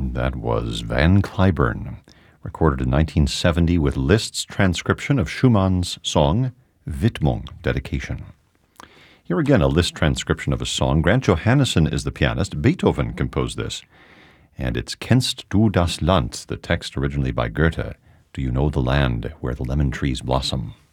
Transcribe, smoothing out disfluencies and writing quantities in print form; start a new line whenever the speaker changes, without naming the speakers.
That was Van Cliburn, recorded in 1970 with Liszt's transcription of Schumann's song, Widmung, Dedication. Here again, a Liszt transcription of a song. Grant Johannesson is the pianist. Beethoven composed this. And it's Kennst du das Land, the text originally by Goethe. Do you know the land where the lemon trees blossom?